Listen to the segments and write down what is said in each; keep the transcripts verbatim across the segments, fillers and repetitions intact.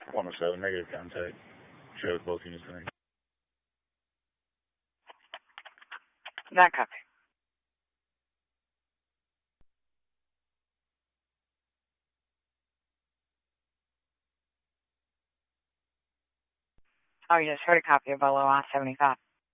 one oh seven, negative contact. Shows both units in. That copy. Oh, you just heard a copy of below I seventy-five.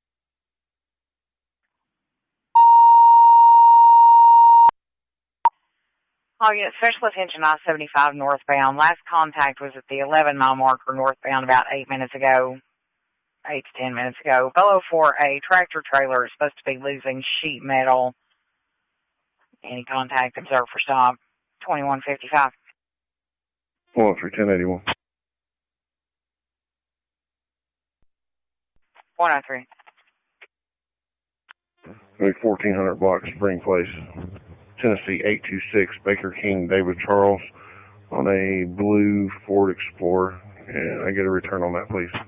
Oh, yeah, special attention I seventy-five northbound. Last contact was at the eleven mile marker northbound about eight minutes ago. Eight to ten minutes ago. Below four A, tractor trailer is supposed to be losing sheet metal. Any contact observed for stop. twenty-one fifty-five. one oh three, ten eighty-one. one oh three. fourteen hundred block Spring Place, Tennessee eight two six, Baker King, David Charles, on a blue Ford Explorer. And I get a return on that, please.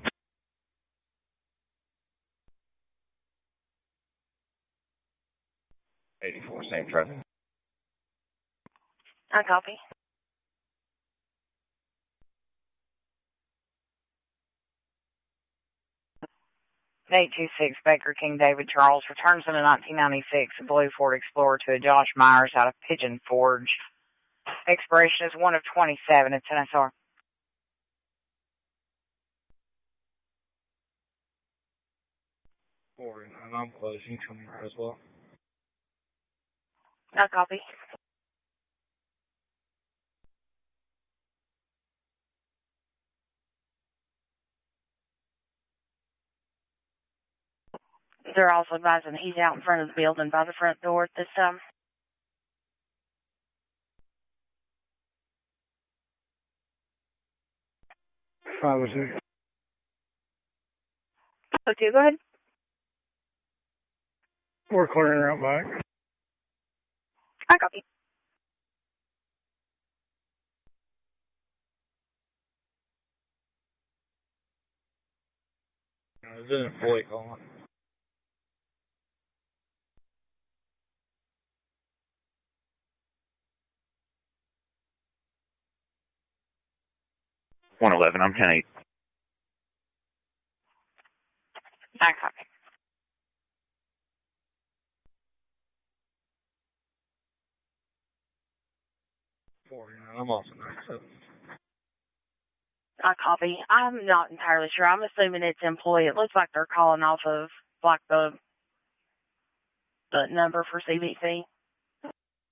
eighty-four, same traffic. I copy. eight two six, Baker King, David Charles, returns in a nineteen ninety-six blue Ford Explorer to a Josh Myers out of Pigeon Forge. Expiration is one of twenty-seven. It's N S R. Four, and I'm closing tomorrow as well. I copy. They're also advising he's out in front of the building by the front door at this time. five oh six. Okay, go ahead. We're clearing out back. I copy. This isn't fully calling. one eleven, I'm ten eight. I copy. Four, I'm also ninety-seven. I copy. I'm not entirely sure. I'm assuming it's employee. It looks like they're calling off of like the the number for C B C.